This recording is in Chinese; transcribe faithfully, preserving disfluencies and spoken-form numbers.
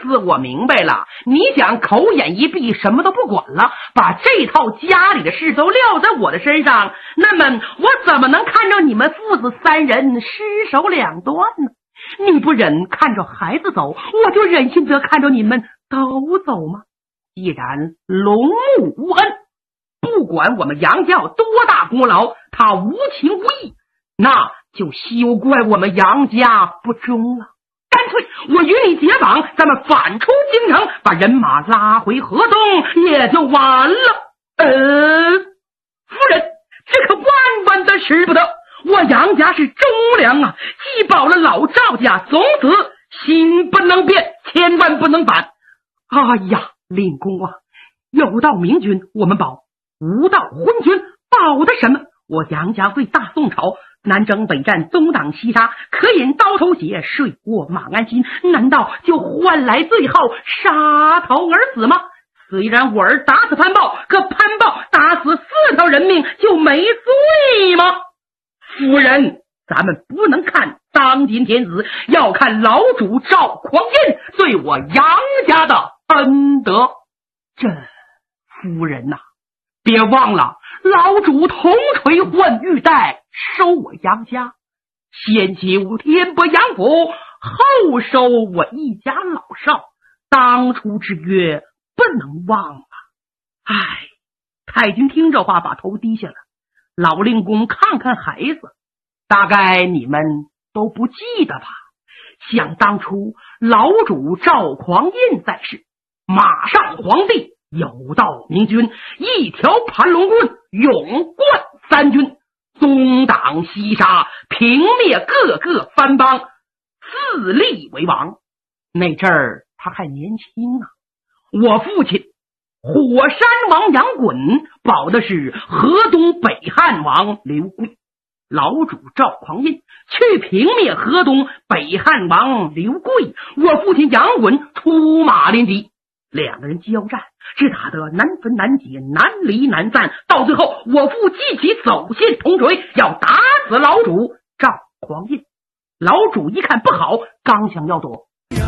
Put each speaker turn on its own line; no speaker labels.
思我明白了，你想口眼一闭什么都不管了，把这套家里的事都撂在我的身上，那么我怎么能看着你们父子三人尸首两断呢？你不忍看着孩子走，我就忍心得看着你们都走吗？既然龙木无恩，不管我们杨家有多大功劳，他无情无义，那就休怪我们杨家不忠了。干脆我与你结党，咱们反出京城，把人马拉回河东，也就完了。呃，夫人，这可万万的使不得。我杨家是忠良啊，既保了老赵家，从此心不能变，千万不能反。哎呀，令公啊，有道明君我们保，无道昏君保的什么？我杨家为大宋朝南征北战，东挡西杀，可饮刀头血，睡过马鞍心，难道就换来最后杀头而死吗？虽然我儿打死潘豹，可潘豹打死四条人命就没罪吗？夫人，咱们不能看当今天子，要看老主赵匡胤对我杨家的恩德。这夫人呐、啊，别忘了老主铜锤换玉带，收我杨家，先求天波杨府，后收我一家老少，当初之约不能忘了。唉，太君听这话把头低下了。老令公看看孩子，大概你们都不记得吧？想当初老主赵匡胤在世，马上皇帝，有道明君，一条盘龙棍，勇冠三军，东挡西杀，平灭各个藩邦，自立为王。那阵儿他还年轻啊。我父亲火山王杨衮保的是河东北汉王刘贵，老主赵匡胤去平灭河东北汉王刘贵，我父亲杨衮出马临敌，两个人交战，只打得难分难解，难离难散，到最后我父记起走线铜锤，要打死老主赵匡胤。老主一看不好，刚想要躲，